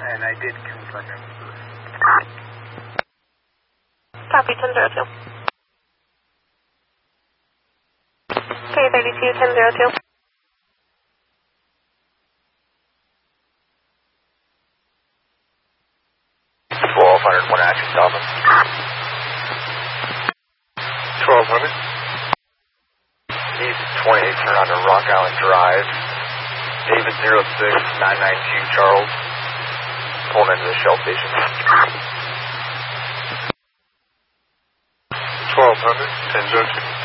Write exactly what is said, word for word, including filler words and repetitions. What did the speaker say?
and I did confirm it. Copy, ten zero two. K thirty-two, ten zero two. twelve hundred, one action, Dolphin. twelve hundred. East twenty-eight, turn on to Rock Island Drive. David zero six nine nine two, Charles. Pulling into the Shell station. twelve hundred, ten zero two.